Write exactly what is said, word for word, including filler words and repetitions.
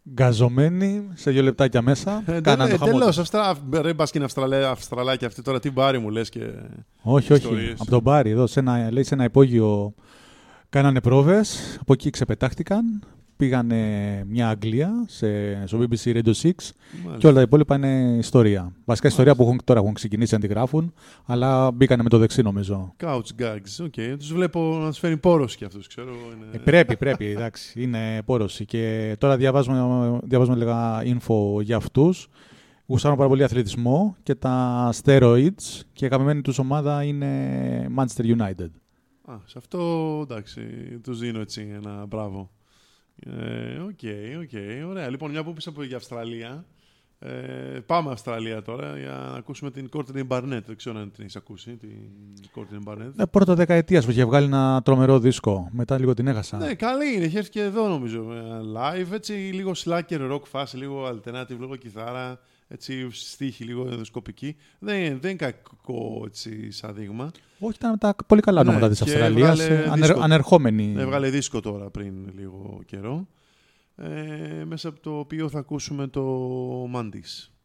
γκαζωμένοι σε δύο λεπτάκια μέσα. Κάνανε το χαμό. Τέλος, ρε μπας και είναι Αυστραλάκη αυτή τώρα, τι μπάρι μου λες και... Όχι, όχι, από τον μπάρι εδώ, σε ένα, λέει, σε ένα υπόγειο κάνανε πρόβες, από εκεί ξεπετάχτηκαν, πήγανε μια Αγγλία σε, στο μπι μπι σι Radio έξι. Μάλιστα. Και όλα τα υπόλοιπα είναι ιστορία. Βασικά Μάλιστα. ιστορία που έχουν, τώρα έχουν ξεκινήσει να τη γράφουν, αλλά μπήκανε με το δεξί νομίζω. Couch gags, οκ. Okay. Τους βλέπω να τους φέρει πόρωση κι αυτούς, ξέρω. Είναι... Ε, πρέπει, πρέπει, εντάξει, είναι πόρωση. Και τώρα διαβάζουμε, διαβάζουμε λίγα info για αυτούς. Γουστάρουν πάρα πολύ αθλητισμό και τα steroids και η αγαπημένη τους ομάδα είναι Manchester United. Α, σε αυτό εντάξει, τους δίνω έτσι ένα μπράβο. Οκ, ε, οκ, okay, okay, ωραία. Λοιπόν, μια που πεις από για Αυστραλία, ε, πάμε Αυστραλία τώρα για να ακούσουμε την Courtney Barnett. Δεν ξέρω αν την έχεις ακούσει, την Courtney Barnett. Ναι, πρώτα δεκαετίας που είχε βγάλει ένα τρομερό δίσκο. Μετά λίγο την έχασα. Ναι, καλή είναι. Έχει έρθει και εδώ νομίζω live. Έτσι, λίγο slacker rock φάση, λίγο alternative, λίγο κιθάρα. Έτσι, στίχη, λίγο ενδοσκοπική. Δεν, δεν είναι κακό έτσι, σαν δείγμα. Όχι, ήταν τα πολύ καλά ονόματα ναι, της Αυστραλίας. Ανερ, ανερχόμενη. Έβγαλε δίσκο τώρα πριν λίγο καιρό. Ε, μέσα από το οποίο θα ακούσουμε το Mantis.